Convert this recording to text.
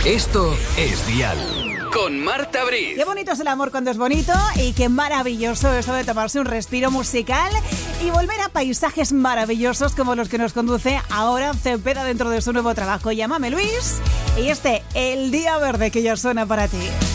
Esto es Dial. Con Marta Briz. Qué bonito es el amor cuando es bonito y qué maravilloso eso de tomarse un respiro musical y volver a paisajes maravillosos como los que nos conduce ahora Cepeda dentro de su nuevo trabajo. Llámame Luis y El Día Verde, que ya suena para ti.